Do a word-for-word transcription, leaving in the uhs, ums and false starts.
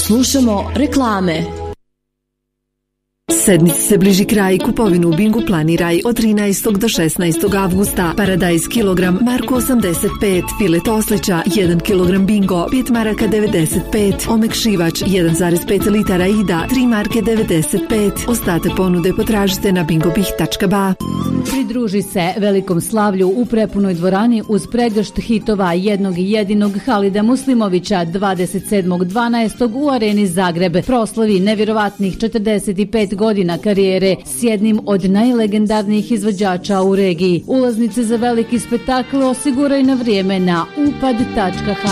Slušamo reklame. Sedmici se bliži kraj, kupovinu u Bingu planiraj od trinaestog do šesnaestog avgusta. Paradajz kilogram Marko osamdeset pet, filet oslića jedan kilogram Bingo pet maraka devedeset pet, omekšivač jedan zarez pet litara Ida tri marke devedeset pet. Ostatak ponude potražite na bingobih tačka ba. Pridruži se velikom slavlju u prepunoj dvorani uz pregršt hitova jednog i jedinog Halida Muslimovića dvadeset sedmog dvanaestog u Areni Zagreb. Proslavi nevjerovatnih četrdeset pet godina karijere s jednim od najlegendarnijih izvođača u regiji. Ulaznice za veliki spektakl osiguraj na vrijeme na upad tačka ha.